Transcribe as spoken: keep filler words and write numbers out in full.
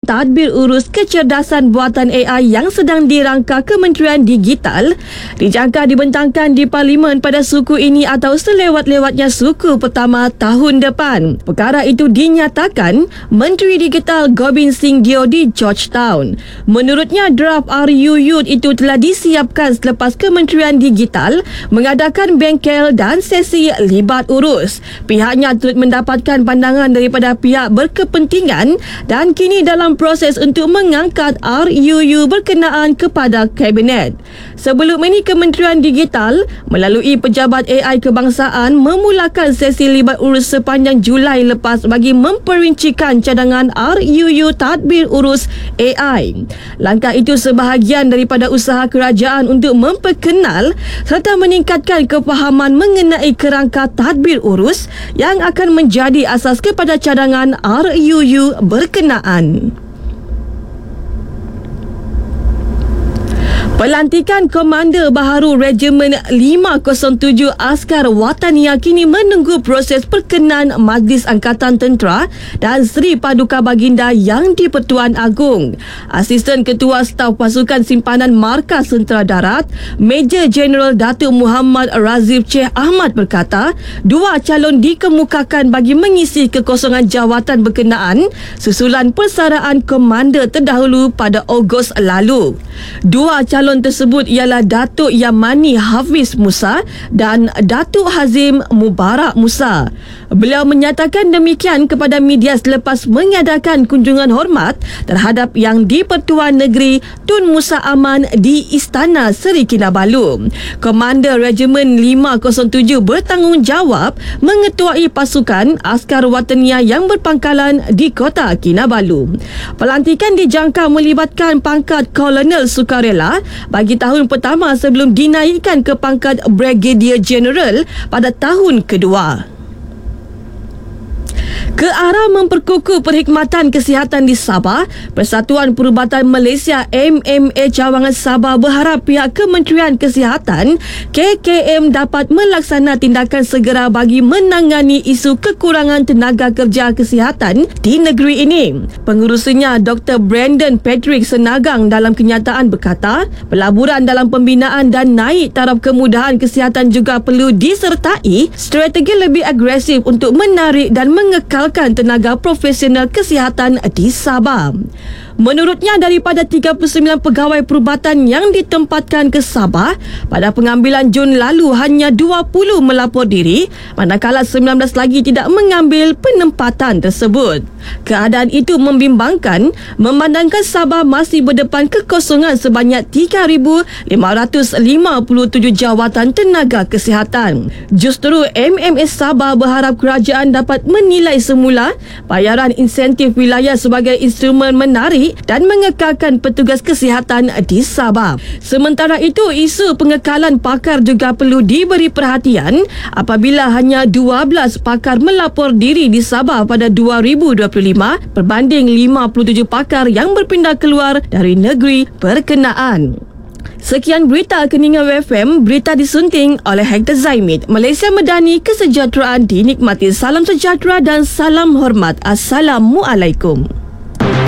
tadbir urus kecerdasan buatan A I yang sedang dirangka Kementerian Digital dijangka dibentangkan di Parlimen pada suku ini atau selewat-lewatnya suku pertama tahun depan. Perkara itu dinyatakan Menteri Digital Gobind Singh Dio di Georgetown. Menurutnya, draft R U U itu telah disiapkan selepas Kementerian Digital mengadakan bengkel dan sesi libat urus. Pihaknya turut mendapatkan pandangan daripada pihak berkepentingan dan kini dalam proses untuk mengangkat R U U berkenaan kepada Kabinet. Sebelum ini, Kementerian Digital melalui Pejabat A I Kebangsaan memulakan sesi libat urus sepanjang Julai lepas bagi memperincikan cadangan R U U tadbir urus A I. Langkah itu sebahagian daripada usaha kerajaan untuk memperkenal serta meningkatkan kefahaman mengenai kerangka tadbir urus yang akan menjadi asas kepada cadangan R U U berkenaan. Pelantikan Komander Baharu Regimen lima kosong tujuh Askar Wataniah kini menunggu proses perkenan Majlis Angkatan Tentera dan Seri Paduka Baginda Yang di-Pertuan Agong. Asisten Ketua Staf Pasukan Simpanan Markas Tentera Darat, Major Jeneral Datuk Muhammad Razif Sheikh Ahmad berkata, dua calon dikemukakan bagi mengisi kekosongan jawatan berkenaan susulan persaraan Komander terdahulu pada Ogos lalu. Dua calon tersebut ialah Datuk Yamani Hafiz Musa dan Datuk Hazim Mubarak Musa. Beliau menyatakan demikian kepada media selepas mengadakan kunjungan hormat terhadap Yang di-Pertuan Negeri Tun Musa Aman di Istana Seri Kinabalu. Komander Regimen lima kosong tujuh bertanggungjawab mengetuai pasukan Askar Wataniah yang berpangkalan di Kota Kinabalu. Pelantikan dijangka melibatkan pangkat Kolonel Sukarela bagi tahun pertama sebelum dinaikkan ke pangkat Brigadier General pada tahun kedua. Ke arah memperkukuh perkhidmatan kesihatan di Sabah, Persatuan Perubatan Malaysia M M A Cawangan Sabah berharap pihak Kementerian Kesihatan K K M dapat melaksana tindakan segera bagi menangani isu kekurangan tenaga kerja kesihatan di negeri ini. Pengurusinya Doktor Brandon Patrick Senagang dalam kenyataan berkata, pelaburan dalam pembinaan dan naik taraf kemudahan kesihatan juga perlu disertai strategi lebih agresif untuk menarik dan mengekalkan tenaga profesional kesihatan di Sabah. Menurutnya, daripada tiga puluh sembilan pegawai perubatan yang ditempatkan ke Sabah pada pengambilan Jun lalu, hanya dua puluh melapor diri, manakala sembilan belas lagi tidak mengambil penempatan tersebut. Keadaan itu membimbangkan memandangkan Sabah masih berdepan kekosongan sebanyak tiga ribu lima ratus lima puluh tujuh jawatan tenaga kesihatan. Justru M M S Sabah berharap kerajaan dapat menilai semula bayaran insentif wilayah sebagai instrumen menarik dan mengekalkan petugas kesihatan di Sabah. Sementara itu, isu pengekalan pakar juga perlu diberi perhatian apabila hanya dua belas pakar melapor diri di Sabah pada dua ribu dua puluh lima berbanding lima puluh tujuh pakar yang berpindah keluar dari negeri berkenaan. Sekian berita Keningan F M, berita disunting oleh Hector Zaimid. Malaysia Madani, kesejahteraan dinikmati. Salam sejahtera dan salam hormat. Assalamualaikum.